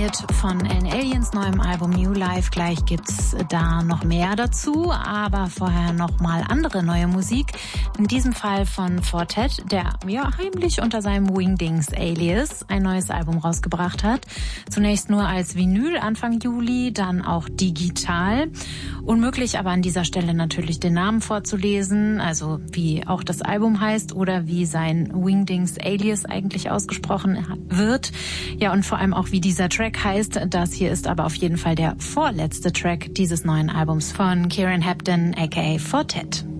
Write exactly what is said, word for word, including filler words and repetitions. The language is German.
Hit von An Aliens neuem Album New Life. Gleich gibt's da noch mehr dazu, aber vorher noch mal andere neue Musik. In diesem Fall von Fortet, der ja heimlich unter seinem Wingdings Alias ein neues Album rausgebracht hat. Zunächst nur als Vinyl Anfang Juli, dann auch digital. Unmöglich aber an dieser Stelle natürlich den Namen vorzulesen, also wie auch das Album heißt oder wie sein Wingdings Alias eigentlich ausgesprochen wird. Ja, und vor allem auch, wie dieser Track heißt. Das hier ist aber auf jeden Fall der vorletzte Track dieses neuen Albums von Kieran Hebden aka Fortet.